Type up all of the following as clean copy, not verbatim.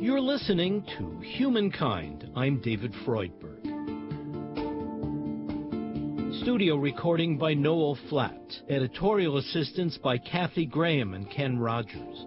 You're listening to Humankind. I'm David Freudberg. Studio recording by Noel Flatt. Editorial assistance by Kathy Graham and Ken Rogers.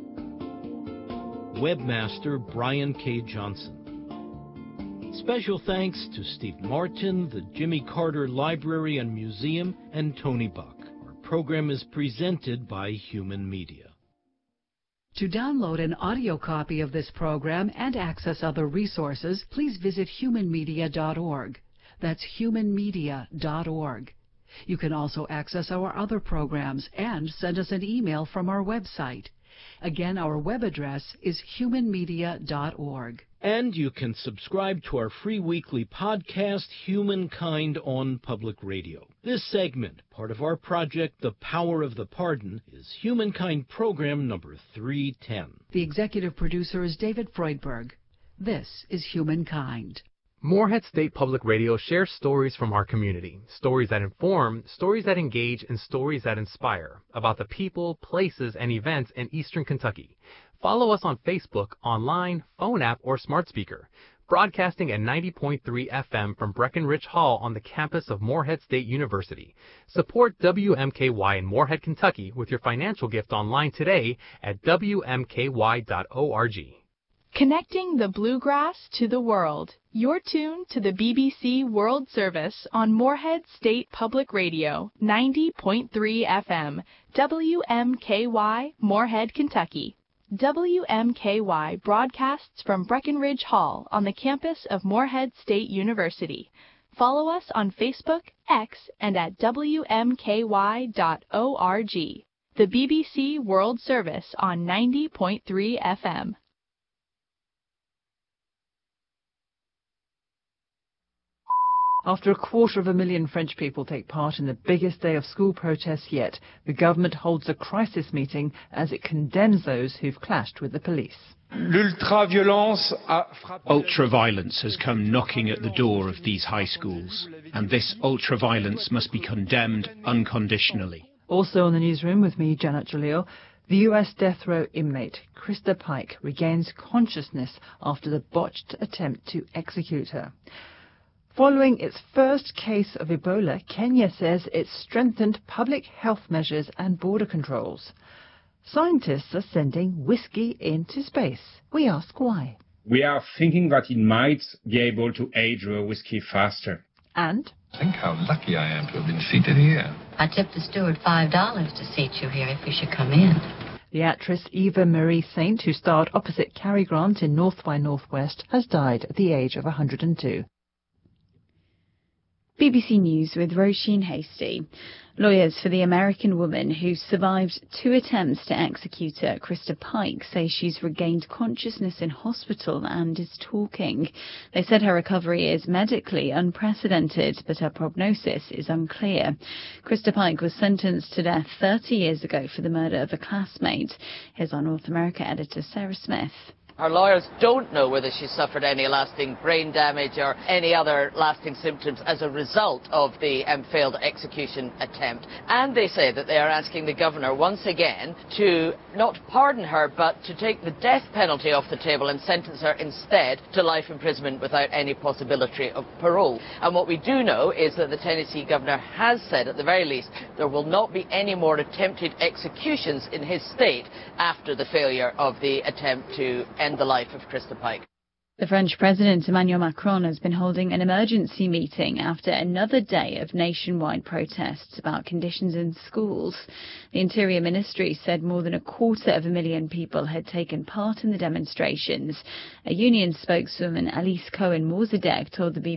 Webmaster Brian K. Johnson. Special thanks to Steve Martin, the Jimmy Carter Library and Museum, and Tony Buck. Our program is presented by Human Media. To download an audio copy of this program and access other resources, please visit humanmedia.org. That's humanmedia.org. You can also access our other programs and send us an email from our website. Again, our web address is humanmedia.org. And you can subscribe to our free weekly podcast, Humankind on Public Radio. This segment, part of our project, The Power of the Pardon, is Humankind program number 310. The executive producer is David Freudberg. This is Humankind. Morehead State Public Radio shares stories from our community, stories that inform, stories that engage, and stories that inspire about the people, places, and events in Eastern Kentucky. Follow us on Facebook, online, phone app, or smart speaker. Broadcasting at 90.3 FM from Breckenridge Hall on the campus of Morehead State University. Support WMKY in Morehead, Kentucky with your financial gift online today at WMKY.org. Connecting the bluegrass to the world. You're tuned to the BBC World Service on Morehead State Public Radio, 90.3 FM, WMKY, Morehead, Kentucky. WMKY broadcasts from Breckenridge Hall on the campus of Morehead State University. Follow us on Facebook, X, and at WMKY.org. The BBC World Service on 90.3 FM. After 250,000 French people take part in the biggest day of school protests yet, the government holds a crisis meeting as it condemns those who've clashed with the police. Ultra-violence has come knocking at the door of these high schools, and this ultra-violence must be condemned unconditionally. Also in the newsroom with me, Janet Jalil, the U.S. death row inmate Krista Pike regains consciousness after the botched attempt to execute her. Following its first case of Ebola, Kenya says it's strengthened public health measures and border controls. Scientists are sending whiskey into space. We ask why. We are thinking that it might be able to age our whiskey faster. And? Think how lucky I am to have been seated here. I tipped the steward $5 to seat you here if you should come in. The actress Eva Marie Saint, who starred opposite Cary Grant in North by Northwest, has died at the age of 102. BBC News with Roisin Hasty. Lawyers for the American woman who survived 2 attempts to execute her, Krista Pike, say she's regained consciousness in hospital and is talking. They said her recovery is medically unprecedented, but her prognosis is unclear. Krista Pike was sentenced to death 30 years ago for the murder of a classmate. Here's our North America editor, Sarah Smith. Her lawyers don't know whether she suffered any lasting brain damage or any other lasting symptoms as a result of the failed execution attempt. And they say that they are asking the governor once again to not pardon her, but to take the death penalty off the table and sentence her instead to life imprisonment without any possibility of parole. And what we do know is that the Tennessee governor has said, at the very least, there will not be any more attempted executions in his state after the failure of the attempt to end the life of Krista Pike. The French President Emmanuel Macron has been holding an emergency meeting after another day of nationwide protests about conditions in schools. The Interior Ministry said more than 250,000 people had taken part in the demonstrations. A union spokeswoman, Alice Cohen-Morzadegh, told the BBC